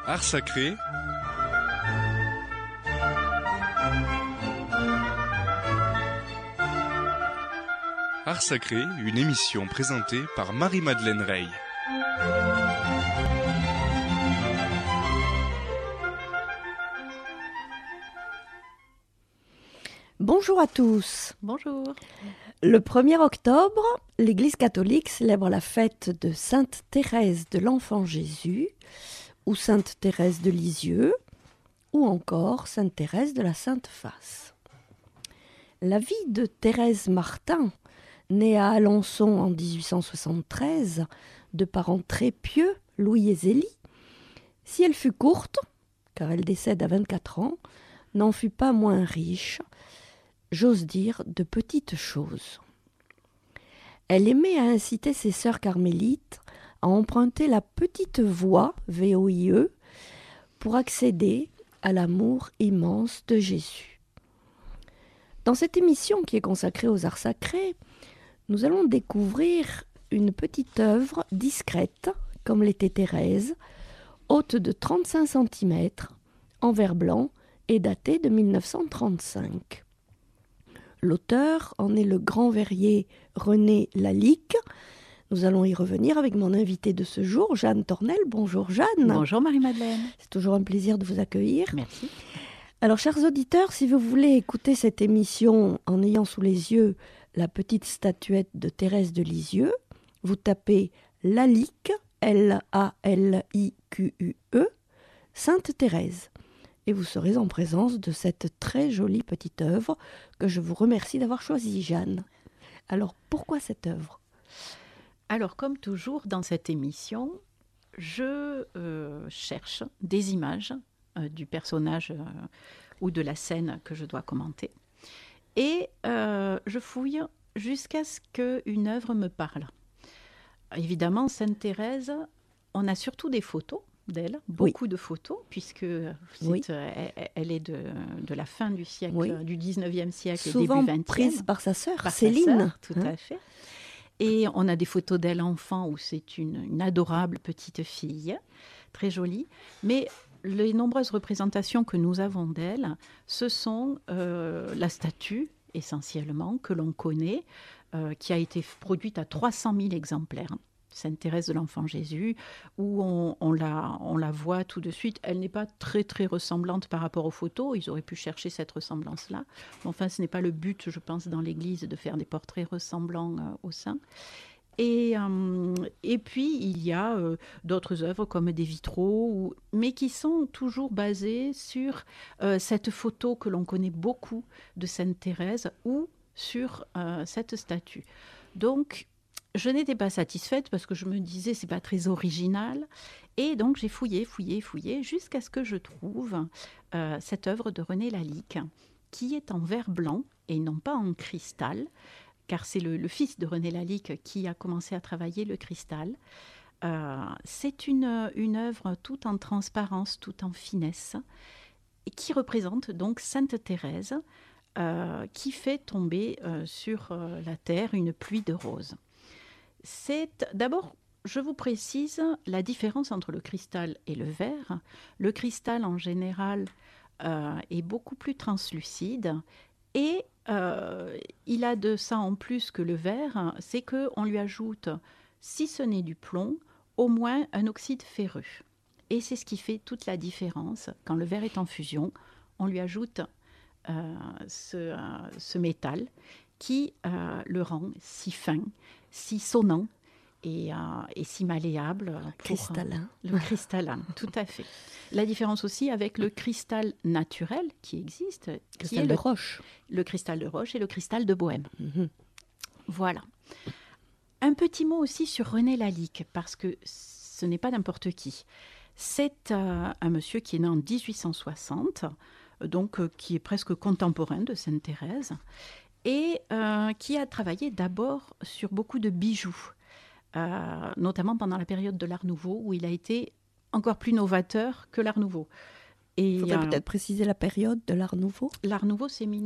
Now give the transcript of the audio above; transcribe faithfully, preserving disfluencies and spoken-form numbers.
Art sacré. Art sacré, une émission présentée par Marie-Madeleine Rey. Bonjour à tous. Bonjour. Le premier octobre, l'Église catholique célèbre la fête de Sainte Thérèse de l'Enfant Jésus, ou Sainte Thérèse de Lisieux, ou encore Sainte Thérèse de la Sainte Face. La vie de Thérèse Martin, née à Alençon en dix-huit cent soixante-treize, de parents très pieux, Louis et Zélie, si elle fut courte, car elle décède à vingt-quatre ans, n'en fut pas moins riche, j'ose dire de petites choses. Elle aimait à inciter ses sœurs carmélites à emprunter la petite voie, V O I E, pour accéder à l'amour immense de Jésus. Dans cette émission qui est consacrée aux arts sacrés, nous allons découvrir une petite œuvre discrète, comme l'était Thérèse, haute de trente-cinq centimètres, en verre blanc et datée de mille neuf cent trente-cinq. L'auteur en est le grand verrier René Lalique. Nous allons y revenir avec mon invité de ce jour, Jeanne Tornel. Bonjour Jeanne. Bonjour Marie-Madeleine. C'est toujours un plaisir de vous accueillir. Merci. Alors, chers auditeurs, si vous voulez écouter cette émission en ayant sous les yeux la petite statuette de Thérèse de Lisieux, vous tapez Lalique, L A L I Q U E, Sainte Thérèse. Et vous serez en présence de cette très jolie petite œuvre que je vous remercie d'avoir choisie, Jeanne. Alors, pourquoi cette œuvre ? Alors, comme toujours dans cette émission, je euh, cherche des images euh, du personnage euh, ou de la scène que je dois commenter. Et euh, je fouille jusqu'à ce qu'une œuvre me parle. Évidemment, Sainte Thérèse, on a surtout des photos d'elle, beaucoup oui. de photos, puisque oui. euh, elle est de, de la fin du siècle, oui. du dix-neuvième siècle, souvent début vingtième. Prise par sa sœur, par Céline. Sa sœur, tout hein. à fait. Et on a des photos d'elle enfant où c'est une, une adorable petite fille, très jolie. Mais les nombreuses représentations que nous avons d'elle, ce sont euh, la statue, essentiellement, que l'on connaît, euh, qui a été produite à trois cent mille exemplaires. Sainte Thérèse de l'Enfant Jésus, où on, on, la, on la voit tout de suite. Elle n'est pas très, très ressemblante par rapport aux photos. Ils auraient pu chercher cette ressemblance-là. Mais enfin, ce n'est pas le but, je pense, dans l'Église, de faire des portraits ressemblants euh, aux saints. Et, euh, et puis, il y a euh, d'autres œuvres comme des vitraux, ou, mais qui sont toujours basées sur euh, cette photo que l'on connaît beaucoup de Sainte Thérèse ou sur euh, cette statue. Donc, je n'étais pas satisfaite parce que je me disais c'est pas très original et donc j'ai fouillé, fouillé, fouillé jusqu'à ce que je trouve euh, cette œuvre de René Lalique qui est en verre blanc et non pas en cristal car c'est le, le fils de René Lalique qui a commencé à travailler le cristal. Euh, c'est une, une œuvre toute en transparence, toute en finesse et qui représente donc Sainte Thérèse euh, qui fait tomber euh, sur euh, la terre une pluie de roses. C'est d'abord, je vous précise la différence entre le cristal et le verre. Le cristal, en général, euh, est beaucoup plus translucide et euh, il a de ça en plus que le verre, c'est qu'on lui ajoute, si ce n'est du plomb, au moins un oxyde ferreux. Et c'est ce qui fait toute la différence. Quand le verre est en fusion, on lui ajoute euh, ce, euh, ce métal qui euh, le rend si fin, si sonnant et, euh, et si malléable. Pour, cristallin. Euh, le cristallin, tout à fait. La différence aussi avec le cristal naturel qui existe. Cristal qui est de le, roche. Le cristal de roche et le cristal de Bohême. Mm-hmm. Voilà. Un petit mot aussi sur René Lalique, parce que ce n'est pas n'importe qui. C'est euh, un monsieur qui est né en dix-huit cent soixante, donc euh, qui est presque contemporain de Sainte Thérèse, et euh, qui a travaillé d'abord sur beaucoup de bijoux, euh, notamment pendant la période de l'Art Nouveau, où il a été encore plus novateur que l'Art Nouveau. Il faudrait euh, peut-être préciser la période de l'Art Nouveau. L'Art Nouveau, c'est